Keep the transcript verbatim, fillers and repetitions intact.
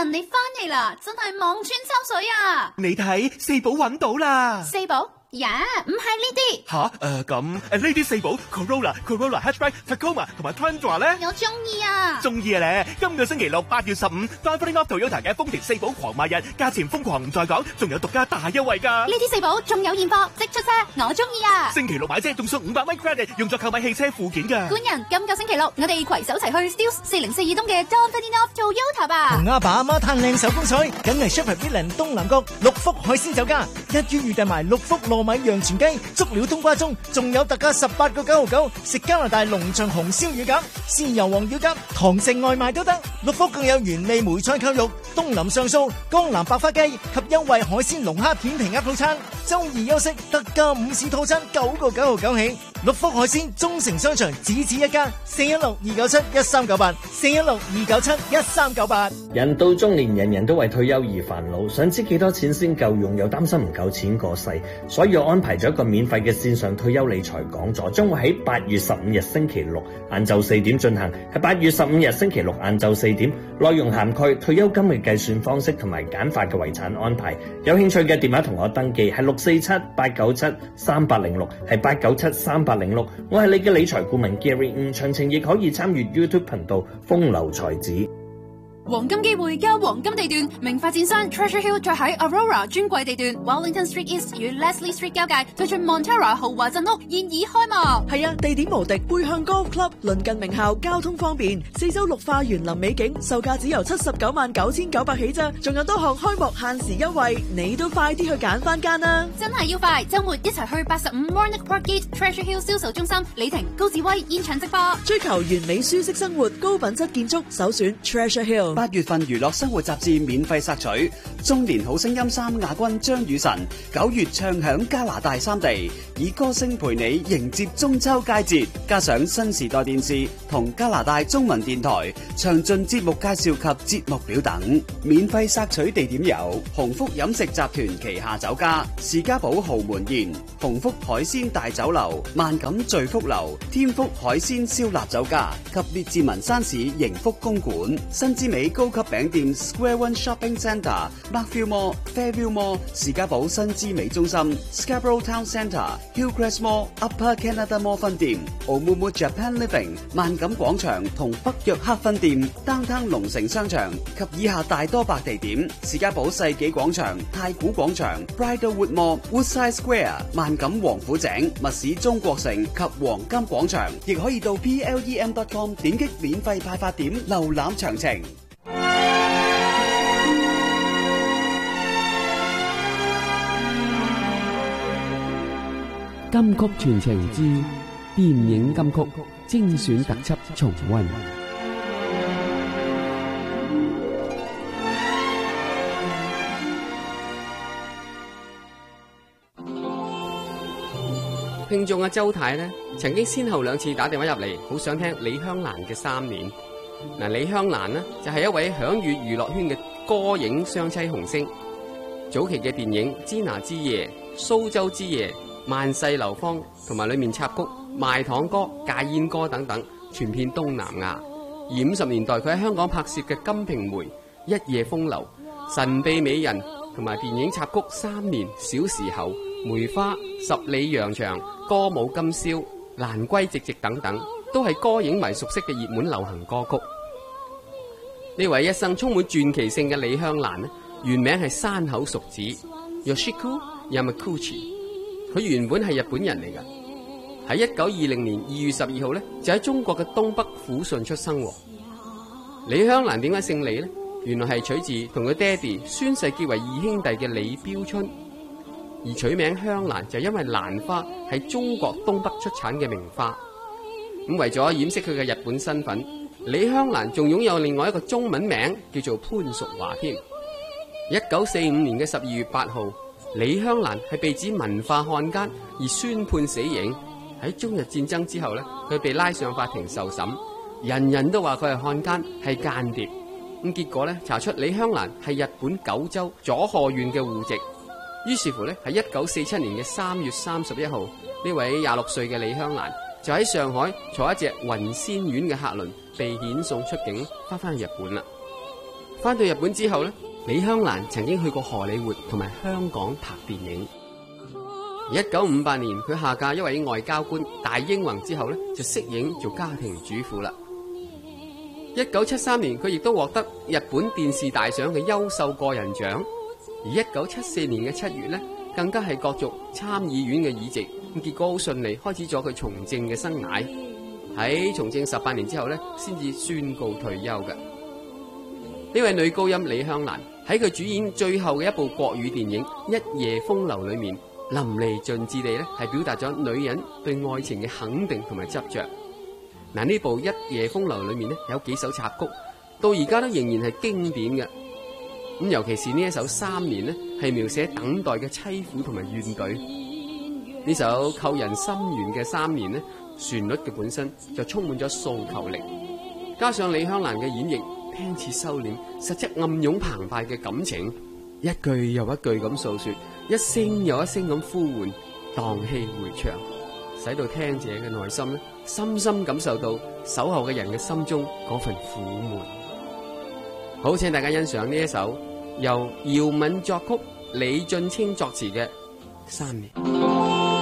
人你翻嚟啦，真係望穿秋水啊！ 你睇四寶揾到啦， 四寶呀，唔係呢啲吓誒咁誒呢啲四寶 Corolla、Corolla Hatchback、Tacoma 同埋 Tundra 咧， 我中意啊！ 中意啊咧！今個星期六八月十五 ，Driving Off Toyota 嘅豐田四寶狂賣日，價錢瘋狂唔再講，仲有獨家大優惠㗎！ 呢啲四寶仲有現貨，即出車，我中意啊！ 星期六買車仲送五百蚊 credit， 用作購買汽車附件㗎。 官人，今個星期六我哋攜手齊去 Steels 四零四二東嘅 Driving Off Toyota 吧！ 同阿爸阿媽嘆靚手工菜，梗係 Shepherd Building 東南角六福海鮮酒家，一於預訂埋六福糯米洋全雞。足料冬瓜盅，仲有特價十八個九毫九，食加拿大農場紅燒乳鴿、豉油黃乳鴿，堂食外賣都得。六福更有原味梅菜扣肉、東林上素、江南白花雞及優惠海鮮龍蝦片皮鴨套餐。周二休息特價午市套餐九個九毫九起。六福海鮮中城商場只此一家，四一六二九七一三九八，四一六二九七一三九八。 人到中年，人人都為退休而煩惱，想知幾多錢先夠用，又擔心唔夠錢過世，所以我安排咗一個免費嘅線上退休理財講座，將會喺八月十五日星期六晏晝四點進行。係八月十五日星期六晏晝四點，內容涵蓋退休金嘅計算方式同埋簡化嘅遺產安排。有興趣嘅電話同我登記係六四七八九七三八零六，係八九七三八零六。我係你嘅理財顧問 Gary， 詳情亦可以參與 YouTube 頻道風流才子。 黃金機會加黃金地段，名發展商 Treasure Hill 再喺 Aurora 專櫃地段 Wellington Street East 與 Leslie Street 交界推出 Montera 豪華鎮屋，現已開幕。 係啊，地點無敵，背向 Golf Club， 鄰近名校，交通方便，四周綠化園林美景，售價只由七十九萬九千九百起咋，仲有多項開幕限時優惠，你都快啲去揀翻間啦！ 真係要快，周末一齊去八十五 Warnock Park Gate Treasure Hill 銷售中心，李婷、高志威現場直播， 追求完美舒適生活，高品質建築，首選 Treasure Hill。 八月份娛樂生活雜誌免費索取，中年好聲音三亞軍張雨晨九月唱響加拿大三地，以歌聲陪你迎接中秋佳節，加上新時代電視同加拿大中文電台詳盡節目介紹及節目表等。免費索取地點有鴻福飲食集團旗下酒家士嘉堡豪門宴、鴻福海鮮大酒樓、萬錦聚福樓、天福海鮮燒臘酒家及列治文山市盈福公館、新之美高級餅店 Square One Shopping Centre、Markville Mall、Fairview Mall、士嘉堡新之美中心、Scarborough Town Centre、Hillcrest Mall、Upper Canada Mall 分店、Oumuamua Japan Living、萬錦廣場同北約克分店、Downtown 龍城商場及以下大多白地點：士嘉堡世紀廣場、太古廣場、Bridlewood Mall、Woodside Square、萬錦王府井、密市中國城及黃金廣場，亦可以到 P L E M dot com 點擊免費派發點瀏覽詳情。 金曲傳情之電影金曲精選特輯重溫。聽眾阿周太呢，曾經先後兩次打電話入嚟，好想聽李香蘭嘅《三年》。嗱，李香蘭呢就係、是、一位享譽娛樂圈嘅歌影雙棲紅星。早期嘅電影《支那之夜》、《蘇州之夜》、萬世流芳同埋裏面插曲賣糖歌、戒煙歌等等，傳遍東南亞。而五十年代佢喺香港拍攝嘅《金瓶梅》、《一夜風流》、《神秘美人》同埋電影插曲《三年》、《小時候》、《梅花》、《十里洋場》、《歌舞今宵》、《蘭閨夕夕》等等，都係歌影迷熟悉嘅熱門流行歌曲。呢位一生充滿傳奇性嘅李香蘭呢，原名係山口淑子 Yoshiko Yamaguchi。佢原本係日本人嚟㗎，喺一九二零年二月十二號咧，就喺中國嘅東北撫順出生。李香蘭點解姓李呢？原來係取自同佢爹哋孫世傑為二兄弟嘅李標春，而取名香蘭就因為蘭花係中國東北出產嘅名花。咁為咗掩飾佢嘅日本身份，李香蘭仲擁有另外一個中文名叫做潘淑華添。一九四五年嘅十二月八號。李香蘭係被指文化漢奸而宣判死刑。喺中日戰爭之後咧，佢被拉上法庭受審，人人都話佢係漢奸，係間諜。咁結果咧，查出李香蘭係日本九州佐賀縣嘅戶籍。於是乎咧，喺一九四七年嘅三月三十一號，呢位廿六歲嘅李香蘭就喺上海坐一隻雲仙丸嘅客輪被遣送出境，翻返去日本啦。 翻到日本之後咧，李香蘭曾經去過荷里活同埋香港拍電影。一九五八年，佢下嫁一位外交官大英宏之後咧，就息影做家庭主婦啦。一九七三年，佢亦都獲得日本電視大賞嘅優秀個人獎。而一九七四年嘅七月咧，更加係角逐參議院嘅議席，咁結果好順利，開始咗佢從政嘅生涯。喺從政十八年之後咧，先至宣告退休嘅。呢位女高音李香蘭喺佢主演最後嘅一部國語電影《一夜風流》裏面，淋漓盡致地咧係表達咗女人對愛情嘅肯定同埋執着。嗱，呢部《一夜風流》裏面咧有幾首插曲，到而家都仍然係經典嘅。咁尤其是呢一首《三年》咧，係描寫等待嘅淒苦同埋怨懟。呢首扣人心弦嘅《三年》咧，旋律嘅本身就充滿咗訴求力，加上李香蘭嘅演繹，聽似收斂，實質暗湧澎湃嘅感情，一句又一句咁訴說，一聲又一聲咁呼喚，蕩氣迴腸，使到聽者嘅內心咧，深深感受到守候嘅人嘅心中嗰份苦悶。好，請大家欣賞呢一首由姚敏作曲、李俊清作詞嘅《三年》。